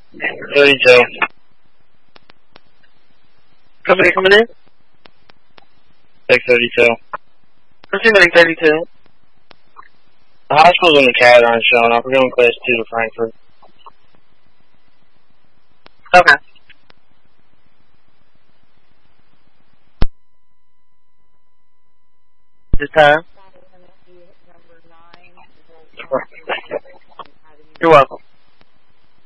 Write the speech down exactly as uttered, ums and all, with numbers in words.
thirty-two. Company coming in? six thirty-two. Proceeding thirty-two. The hospital's in the CAD aren't showing up. We're going class two to Frankfurt. Okay. This time? You're welcome.